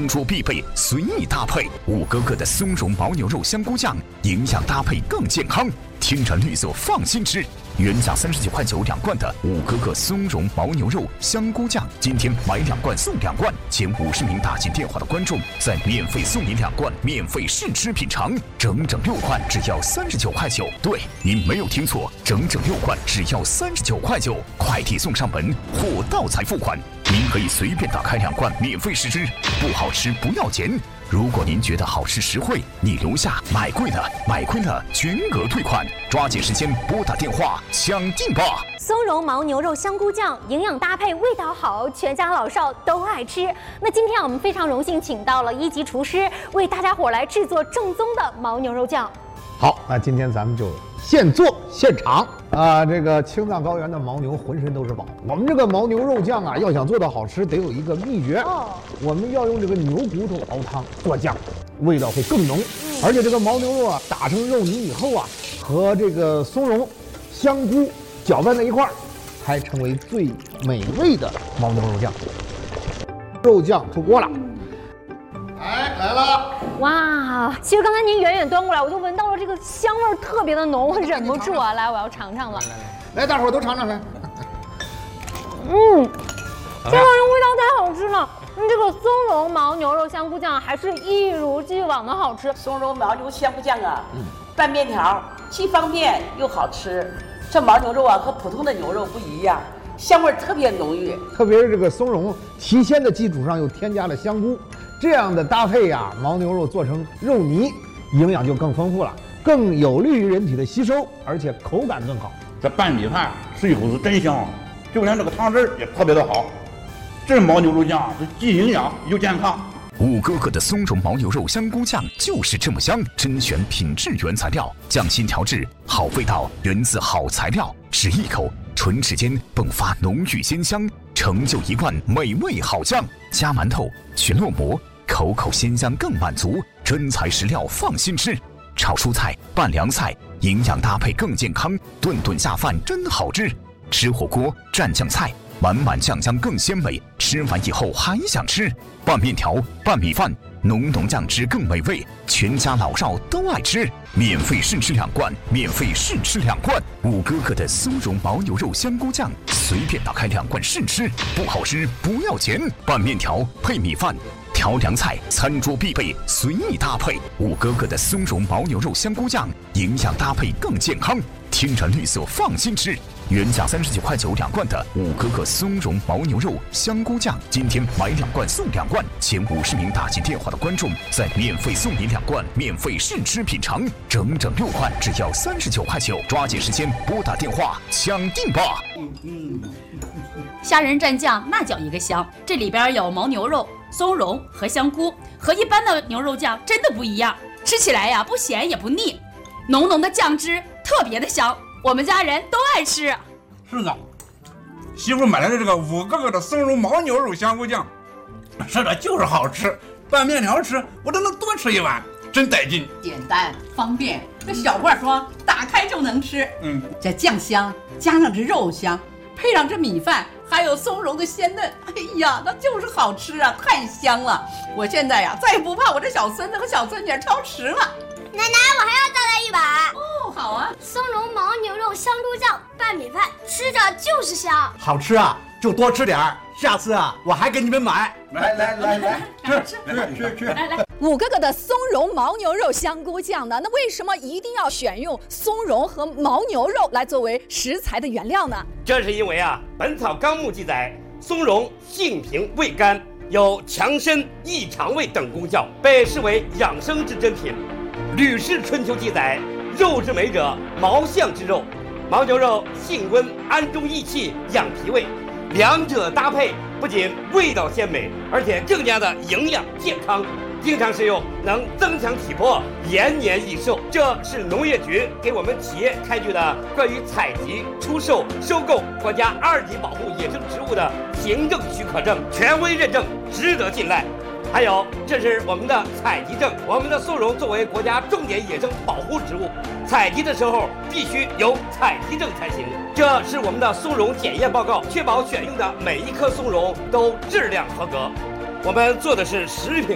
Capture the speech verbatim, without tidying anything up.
桌必备，随意搭配。五哥哥的松茸牦牛肉香菇酱，营养搭配更健康，天然绿色放心吃。原价三十九块九两罐的五哥哥松茸牦牛肉香菇酱，今天买两罐送两罐，前五十名打进电话的观众再免费送你两罐，免费试吃品尝，整整六罐只要三十九块九。对，您没有听错，整整六罐只要三十九块九，快递送上门，货到才付款。您可以随便打开两罐免费试吃，不好吃不要钱。如果您觉得好吃实惠，你留下；买贵了、买亏了，全额退款。抓紧时间拨打电话抢订吧！ 松茸牦牛肉香菇酱，营养搭配，味道好，全家老少都爱吃。那今天我们非常荣幸请到了一级厨师，为大家伙来制作正宗的牦牛肉酱。 好，那今天咱们就现做现尝啊！这个青藏高原的牦牛浑身都是宝，我们这个牦牛肉酱啊，要想做到好吃，得有一个秘诀。哦，我们要用这个牛骨头熬汤做酱，味道会更浓。嗯、而且这个牦牛肉啊，打成肉泥以后啊，和这个松茸、香菇搅拌在一块儿，还成为最美味的牦牛肉酱。肉酱出锅了。哎，来了！ 哇，其实刚才您远远端过来，我就闻到了这个香味儿特别的浓，我忍不住啊！来，我要尝尝了。来来来，来，大伙儿都尝尝来。 嗯，这个味道太好吃了。嗯，这个松茸牦牛肉香菇酱还是一如既往的好吃。 松茸牦牛香菇酱啊，嗯，拌面条既方便又好吃。这牦牛肉啊和普通的牛肉不一样，香味特别浓郁。 特别是这个松茸提鲜的基础上又添加了香菇。这样的搭配呀、啊，牦牛肉做成肉泥，营养就更丰富了，更有利于人体的吸收，而且口感更好。 这拌米饭吃一口是真香，就连这个汤汁也特别的好。这牦牛肉酱是既营养又健康。 五哥哥的松茸牦牛肉香菇酱就是这么香，甄选品质原材料，匠心调制，好味道源自好材料。吃一口，唇齿间迸发浓郁鲜香，成就一罐美味好酱。加馒头，去落馍，口口鲜香更满足。真材实料，放心吃。炒蔬菜，拌凉菜，营养搭配更健康，顿顿下饭真好吃。吃火锅，蘸酱菜，满满酱香更鲜美，吃完以后还想吃。拌面条，拌米饭，浓浓酱汁更美味，全家老少都爱吃。免费试吃两罐，免费试吃两罐。五哥哥的松茸牦牛肉香菇酱，随便打开两罐试吃，不好吃不要钱。拌面条配米饭，调凉菜，餐桌必备，随意搭配。五哥哥的松茸牦牛肉香菇酱，营养搭配更健康，天然绿色放心吃。原价三十九块九两罐的五哥哥松茸牦牛肉香菇酱，今天买两罐送两罐，前五十名打进电话的观众再免费送你两罐，免费试吃品尝，整整六罐只要三十九块九，抓紧时间拨打电话抢订吧！ 虾仁蘸酱那叫一个香，这里边有牦牛肉、松茸和香菇，和一般的牛肉酱真的不一样，吃起来呀不咸也不腻，浓浓的酱汁特别的香。我们家人都爱吃。 是的，媳妇买来的这个五哥哥的松茸牦牛肉香菇酱，说的就是好吃。拌面条吃，我都能多吃一碗，真带劲。 简单方便，这小罐装，打开就能吃。嗯，这酱香加上这肉香，配上这米饭，还有松茸的鲜嫩，哎呀，那就是好吃啊，太香了！我现在呀，再也不怕我这小孙子和小孙女超时了。 奶奶，我还要再来一把。 哦，好啊。 松茸牦牛肉香菇酱拌米饭，吃着就是香。 好吃啊，就多吃点儿。下次啊，我还给你们买。 来来来来， 吃吃吃吃。 来来， 五哥哥的松茸牦牛肉香菇酱呢？那为什么一定要选用松茸和牦牛肉来作为食材的原料呢？ 这是因为啊，《本草纲目》记载，松茸性平味甘，有强身益肠胃等功效，被视为养生之珍品。《吕氏春秋》记载，肉之美者，毛象之肉。牦牛肉性温，安中益气，养脾胃，两者搭配不仅味道鲜美，而且更加的营养健康。经常食用能增强体魄，延年益寿。这是农业局给我们企业开具的关于采集、出售、收购国家二级保护野生植物的行政许可证，权威认证，值得信赖。还有，这是我们的采集证。我们的松茸作为国家重点野生保护植物，采集的时候必须有采集证才行。这是我们的松茸检验报告，确保选用的每一颗松茸都质量合格。我们做的是食品